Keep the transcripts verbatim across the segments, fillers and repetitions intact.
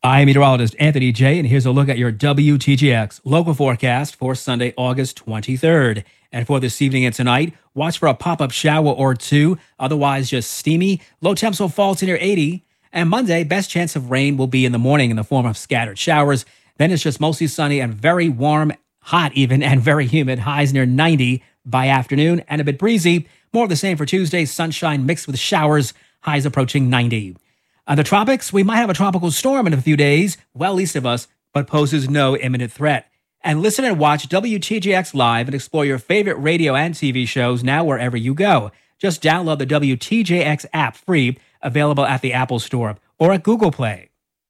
I'm meteorologist Anthony J, and here's a look at your W T J X local forecast for Sunday, August twenty-third. And for this evening and tonight, watch for a pop-up shower or two, otherwise just steamy. Low temps will fall to near eighty. And Monday, best chance of rain will be in the morning in the form of scattered showers. Then it's just mostly sunny and very warm, hot even, and very humid. Highs near ninety by afternoon and a bit breezy. More of the same for Tuesday, sunshine mixed with showers, highs approaching ninety. On the tropics, we might have a tropical storm in a few days, well east of us, but poses no imminent threat. And listen and watch W T J X Live and explore your favorite radio and T V shows now wherever you go. Just download the W T J X app free, available at the Apple Store or at Google Play.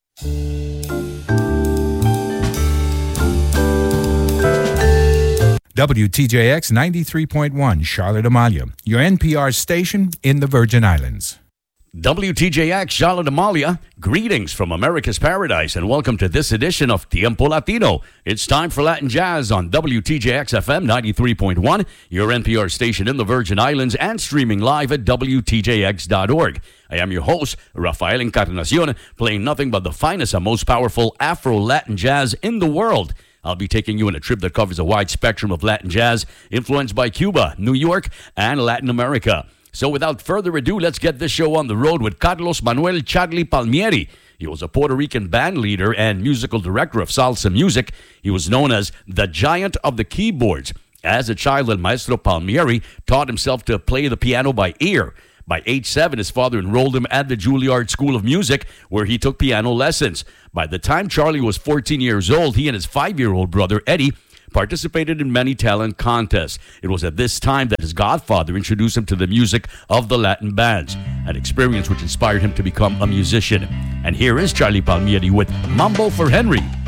W T J X ninety-three point one, Charlotte Amalia, your N P R station in the Virgin Islands. W T J X Charlotte Amalia, greetings from America's Paradise and welcome to this edition of Tiempo Latino. It's time for Latin Jazz on W T J X F M ninety-three point one, your N P R station in the Virgin Islands and streaming live at W T J X dot org. I am your host, Rafael Encarnacion, playing nothing but the finest and most powerful Afro-Latin jazz in the world. I'll be taking you on a trip that covers a wide spectrum of Latin jazz influenced by Cuba, New York, and Latin America. So without further ado, let's get this show on the road with Carlos Manuel Charlie Palmieri. He was a Puerto Rican band leader and musical director of salsa music. He was known as the Giant of the Keyboards. As a child, El Maestro Palmieri taught himself to play the piano by ear. By age seven, his father enrolled him at the Juilliard School of Music, where he took piano lessons. By the time Charlie was fourteen years old, he and his five-year-old brother, Eddie, participated in many talent contests. It was at this time that his godfather introduced him to the music of the Latin bands, an experience which inspired him to become a musician. And here is Charlie Palmieri with Mambo for Henry.